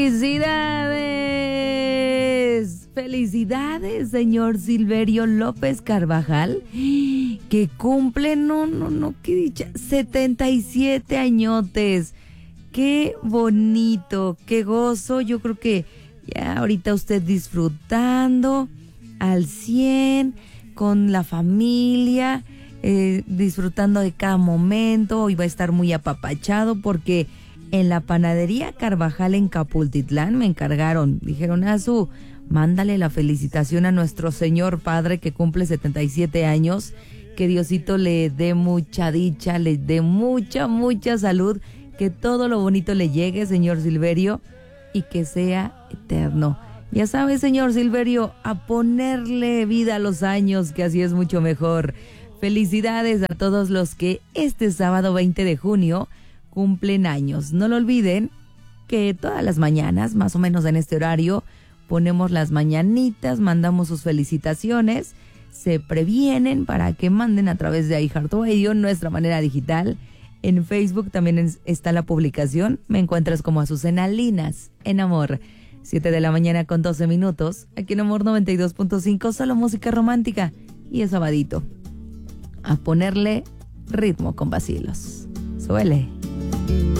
¡Felicidades! ¡Felicidades, señor Silverio López Carvajal! Que cumple, qué dicha, 77 añotes. ¡Qué bonito! ¡Qué gozo! Yo creo que ya ahorita usted disfrutando al 100 con la familia, disfrutando de cada momento. Hoy va a estar muy apapachado porque en la panadería Carvajal en Capultitlán me encargaron, dijeron, mándale la felicitación a nuestro señor padre que cumple 77 años, que Diosito le dé mucha dicha, le dé mucha salud, que todo lo bonito le llegue, señor Silverio, y que sea eterno. Ya sabe, señor Silverio, a ponerle vida a los años, que así es mucho mejor. Felicidades a todos los que este sábado 20 de junio cumplen años. No lo olviden que todas las mañanas, más o menos en este horario, ponemos las mañanitas, mandamos sus felicitaciones, se previenen para que manden a través de iHeartRadio, nuestra manera digital. En Facebook también está la publicación. Me encuentras como Azucena Linas en Amor. 7 de la mañana con 12 minutos. Aquí en Amor 92.5, solo música romántica. Y es sabadito. A ponerle ritmo con vacilos. Suele.